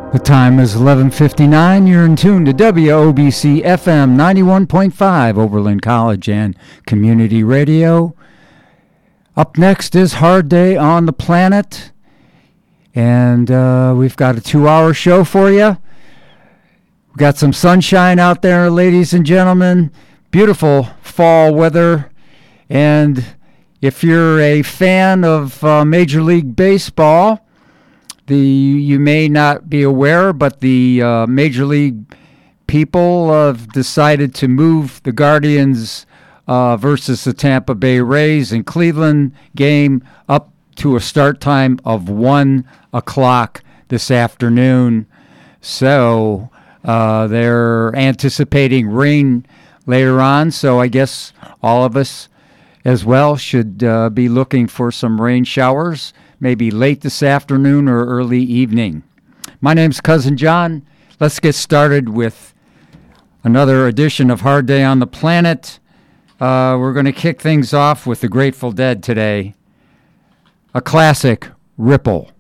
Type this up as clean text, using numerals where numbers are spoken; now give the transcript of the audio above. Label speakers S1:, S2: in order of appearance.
S1: The time is 11:59. You're in tune to WOBC FM 91.5, Oberlin College and Community Radio. Up next is Hard Day on the Planet, and we've got a 2-hour show for you. We've got some sunshine out there, ladies and gentlemen. Beautiful fall weather, and if you're a fan of Major League Baseball, you may not be aware, but the Major League people have decided to move the Guardians versus the Tampa Bay Rays in Cleveland game up to a start time of 1 o'clock this afternoon. So they're anticipating rain later on, so I guess all of us as well should be looking for some rain showers, maybe late this afternoon or early evening. My name's Cousin John. Let's get started with another edition of Hard Day on the Planet. We're going to kick things off with the Grateful Dead today. A classic, Ripple.